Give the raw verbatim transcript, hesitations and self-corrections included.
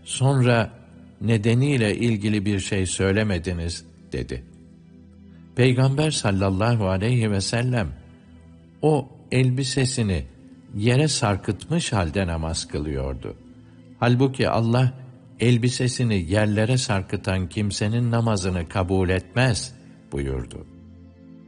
sonra nedeniyle ilgili bir şey söylemediniz dedi. Peygamber sallallahu aleyhi ve sellem o elbisesini yere sarkıtmış halde namaz kılıyordu. Halbuki Allah elbisesini yerlere sarkıtan kimsenin namazını kabul etmez buyurdu.